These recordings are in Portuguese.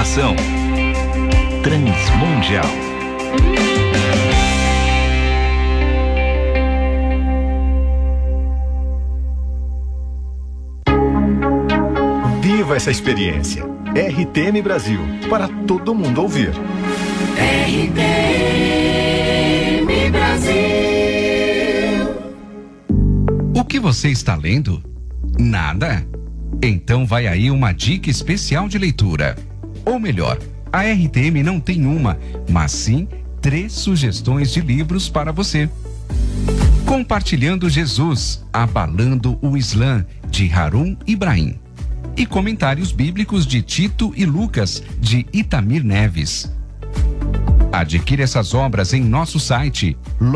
Comunicação. Transmundial. Viva essa experiência. RTM Brasil, para todo mundo ouvir. RTM Brasil. O que você está lendo? Nada? Então vai aí uma dica especial de leitura. Ou melhor, a RTM não tem uma, mas sim 3 sugestões de livros para você. Compartilhando Jesus, Abalando o Islã, de Harun Ibrahim. E Comentários Bíblicos de Tito e Lucas, de Itamir Neves. Adquire essas obras em nosso site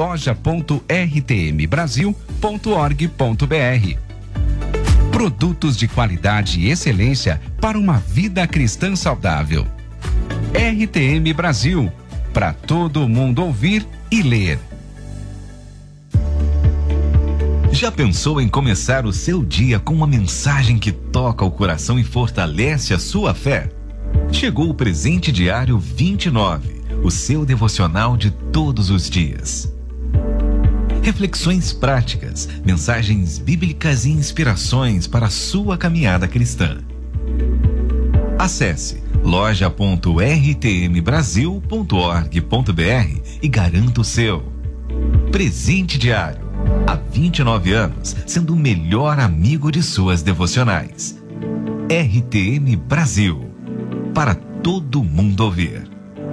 loja.rtmbrasil.org.br. Produtos de qualidade e excelência para uma vida cristã saudável. RTM Brasil, para todo mundo ouvir e ler. Já pensou em começar o seu dia com uma mensagem que toca o coração e fortalece a sua fé? Chegou o Presente Diário 29, o seu devocional de todos os dias. Reflexões práticas, mensagens bíblicas e inspirações para a sua caminhada cristã. Acesse loja.rtmbrasil.org.br e garanta o seu. Presente Diário. Há 29 anos, sendo o melhor amigo de suas devocionais. RTM Brasil. Para todo mundo ouvir.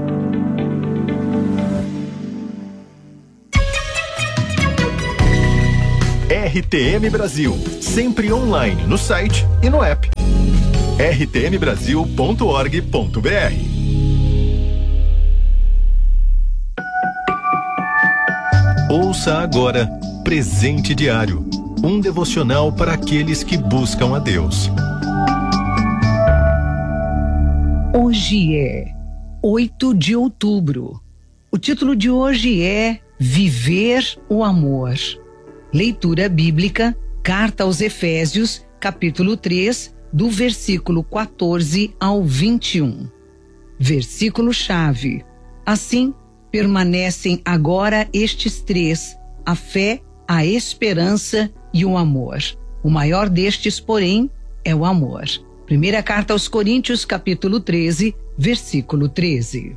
RTM Brasil, sempre online no site e no app. rtmbrasil.org.br. Ouça agora Presente Diário, um devocional para aqueles que buscam a Deus. Hoje é 8 de outubro. O título de hoje é Viver o Amor. Leitura bíblica, Carta aos Efésios, capítulo 3, do versículo 14 ao 21. Versículo-chave. Assim, permanecem agora estes 3, a fé, a esperança e o amor. O maior destes, porém, é o amor. Primeira Carta aos Coríntios, capítulo 13, versículo 13.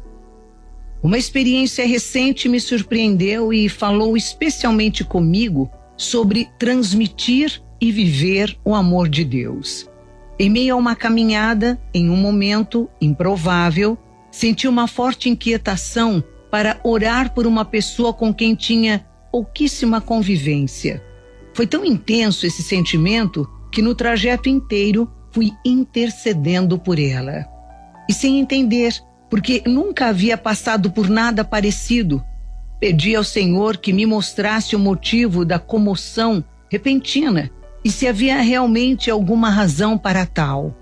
Uma experiência recente me surpreendeu e falou especialmente comigo sobre transmitir e viver o amor de Deus. Em meio a uma caminhada, em um momento improvável, senti uma forte inquietação para orar por uma pessoa com quem tinha pouquíssima convivência. Foi tão intenso esse sentimento que no trajeto inteiro fui intercedendo por ela. E sem entender, porque nunca havia passado por nada parecido, pedi ao Senhor que me mostrasse o motivo da comoção repentina e se havia realmente alguma razão para tal.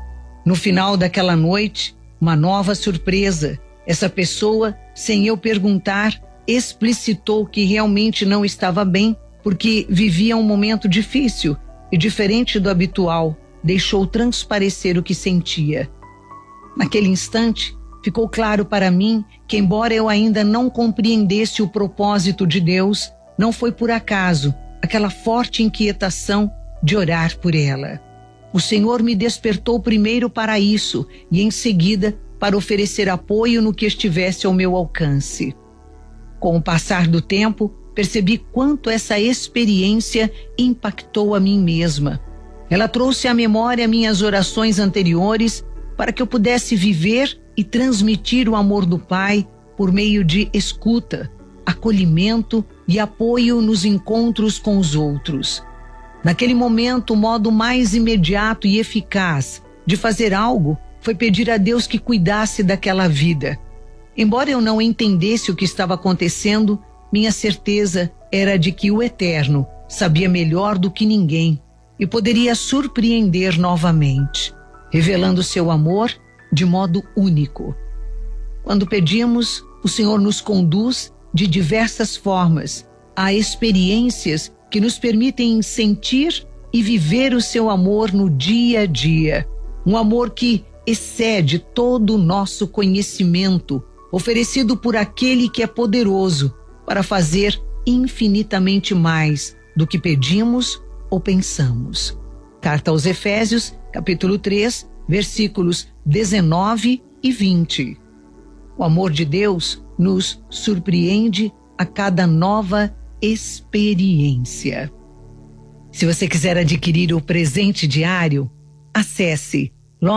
No final daquela noite, uma nova surpresa. Essa pessoa, sem eu perguntar, explicitou que realmente não estava bem porque vivia um momento difícil e, diferente do habitual, deixou transparecer o que sentia. Naquele instante, ficou claro para mim que, embora eu ainda não compreendesse o propósito de Deus, não foi por acaso aquela forte inquietação de orar por ela. O Senhor me despertou primeiro para isso e, em seguida, para oferecer apoio no que estivesse ao meu alcance. Com o passar do tempo, percebi quanto essa experiência impactou a mim mesma. Ela trouxe à memória minhas orações anteriores para que eu pudesse viver e transmitir o amor do Pai por meio de escuta, acolhimento e apoio nos encontros com os outros. Naquele momento, o modo mais imediato e eficaz de fazer algo foi pedir a Deus que cuidasse daquela vida. Embora eu não entendesse o que estava acontecendo, minha certeza era de que o Eterno sabia melhor do que ninguém e poderia surpreender novamente, revelando seu amor de modo único. Quando pedimos, o Senhor nos conduz de diversas formas a experiências que nos permitem sentir e viver o seu amor no dia a dia. Um amor que excede todo o nosso conhecimento, oferecido por aquele que é poderoso para fazer infinitamente mais do que pedimos ou pensamos. Carta aos Efésios, capítulo 3, versículos 19 e 20. O amor de Deus nos surpreende a cada nova experiência. Se você quiser adquirir o presente diário, acesse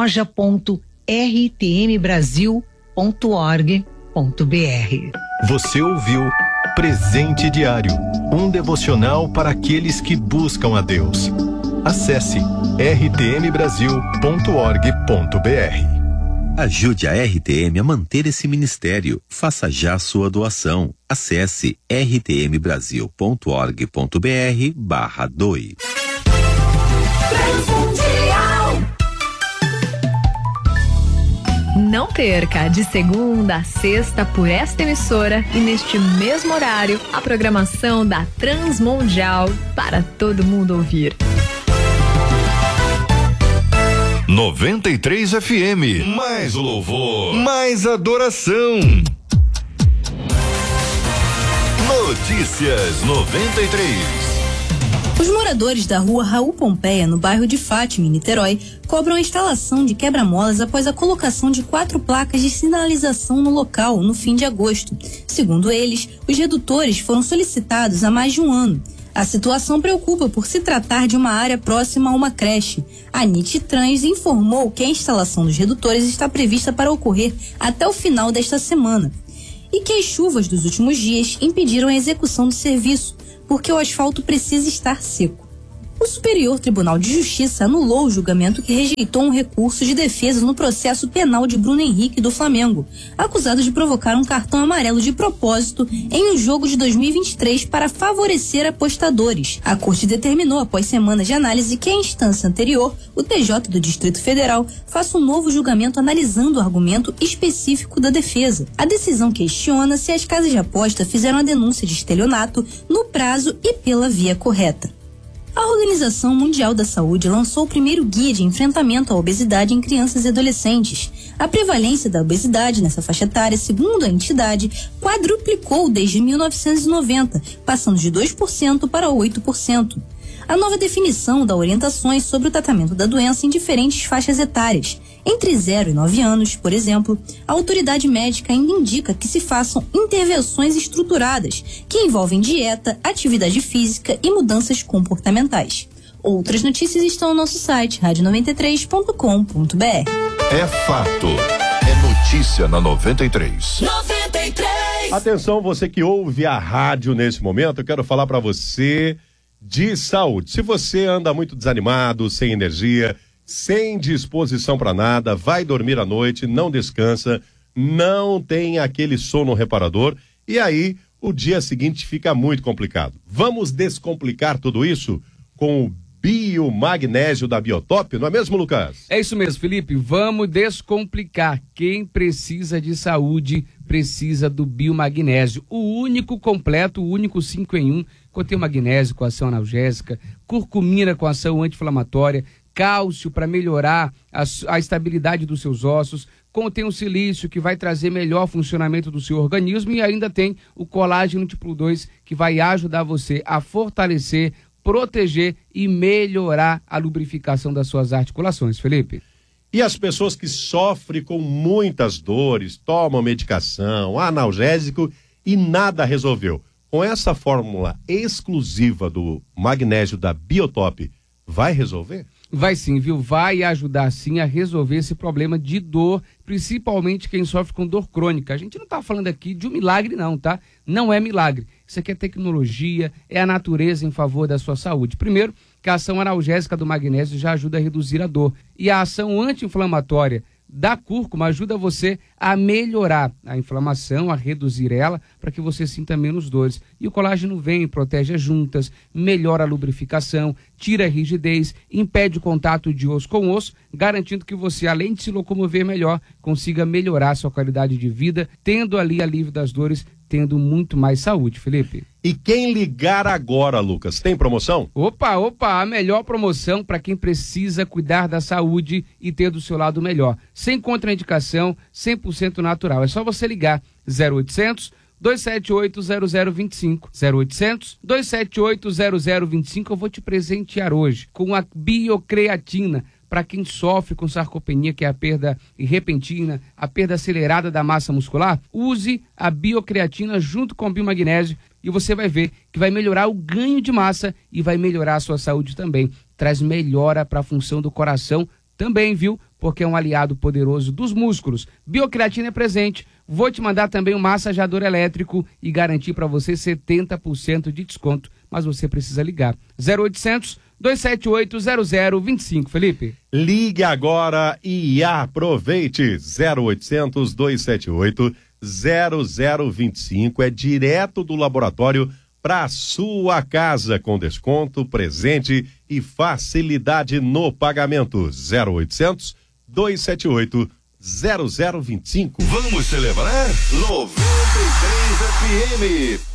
loja.rtmbrasil.org.br. Você ouviu Presente Diário, um devocional para aqueles que buscam a Deus. Acesse rtmbrasil.org.br. Ajude a RTM a manter esse ministério. Faça já sua doação. Acesse rtmbrasil.org.br/doe. Não perca, de segunda a sexta, por esta emissora e neste mesmo horário, a programação da Transmundial para todo mundo ouvir. 93 FM. Mais louvor, mais adoração. Notícias 93. Os moradores da rua Raul Pompeia, no bairro de Fátima, em Niterói, cobram a instalação de quebra-molas após a colocação de 4 placas de sinalização no local no fim de agosto. Segundo eles, os redutores foram solicitados há mais de um ano. A situação preocupa por se tratar de uma área próxima a uma creche. A NIT Trans informou que a instalação dos redutores está prevista para ocorrer até o final desta semana e que as chuvas dos últimos dias impediram a execução do serviço, porque o asfalto precisa estar seco. O Superior Tribunal de Justiça anulou o julgamento que rejeitou um recurso de defesa no processo penal de Bruno Henrique do Flamengo, acusado de provocar um cartão amarelo de propósito em um jogo de 2023 para favorecer apostadores. A Corte determinou, após semanas de análise, que a instância anterior, o TJ do Distrito Federal, faça um novo julgamento analisando o argumento específico da defesa. A decisão questiona se as casas de aposta fizeram a denúncia de estelionato no prazo e pela via correta. A Organização Mundial da Saúde lançou o primeiro guia de enfrentamento à obesidade em crianças e adolescentes. A prevalência da obesidade nessa faixa etária, segundo a entidade, quadruplicou desde 1990, passando de 2% para 8%. A nova definição dá orientações sobre o tratamento da doença em diferentes faixas etárias. Entre 0 e 9 anos, por exemplo, a autoridade médica ainda indica que se façam intervenções estruturadas, que envolvem dieta, atividade física e mudanças comportamentais. Outras notícias estão no nosso site, radio93.com.br. É fato. É notícia na 93. 93. Atenção, você que ouve a rádio nesse momento, eu quero falar para você de saúde. Se você anda muito desanimado, sem energia, sem disposição para nada, vai dormir à noite, não descansa, não tem aquele sono reparador e aí o dia seguinte fica muito complicado. Vamos descomplicar tudo isso com o biomagnésio da Biotop, não é mesmo, Lucas? É isso mesmo, Felipe. Vamos descomplicar. Quem precisa de saúde precisa do biomagnésio. O único completo, o único 5 em 1, contém magnésio com ação analgésica, curcumina com ação anti-inflamatória, cálcio para melhorar a estabilidade dos seus ossos, contém o silício que vai trazer melhor funcionamento do seu organismo e ainda tem o colágeno tipo 2 que vai ajudar você a fortalecer, proteger e melhorar a lubrificação das suas articulações, Felipe. E as pessoas que sofrem com muitas dores, tomam medicação, analgésico e nada resolveu. Com essa fórmula exclusiva do magnésio da Biotop, vai resolver? Vai sim, viu? Vai ajudar sim a resolver esse problema de dor, principalmente quem sofre com dor crônica. A gente não está falando aqui de um milagre não, tá? Não é milagre. Isso aqui é tecnologia, é a natureza em favor da sua saúde. Primeiro, que a ação analgésica do magnésio já ajuda a reduzir a dor. E a ação anti-inflamatória da cúrcuma ajuda você a melhorar a inflamação, a reduzir ela, para que você sinta menos dores. E o colágeno vem, protege as juntas, melhora a lubrificação, tira a rigidez, impede o contato de osso com osso, garantindo que você, além de se locomover melhor, consiga melhorar a sua qualidade de vida, tendo ali alívio das dores, tendo muito mais saúde, Felipe. E quem ligar agora, Lucas, tem promoção? Opa, a melhor promoção para quem precisa cuidar da saúde e ter do seu lado melhor. Sem contraindicação, 100% natural. É só você ligar 0800 278 0025. 0800 278 0025. Eu vou te presentear hoje com a biocreatina. Para quem sofre com sarcopenia, que é a perda repentina, a perda acelerada da massa muscular, use a biocreatina junto com o biomagnésio e você vai ver que vai melhorar o ganho de massa e vai melhorar a sua saúde também. Traz melhora para a função do coração também, viu? Porque é um aliado poderoso dos músculos. Biocreatina é presente. Vou te mandar também um massageador elétrico e garantir para você 70% de desconto. Mas você precisa ligar. 0800 278 0025, Felipe. Ligue agora e aproveite. 0800 278 0025. É direto do laboratório para sua casa, com desconto, presente e facilidade no pagamento. 0800 278 0025. Vamos celebrar 93 FM.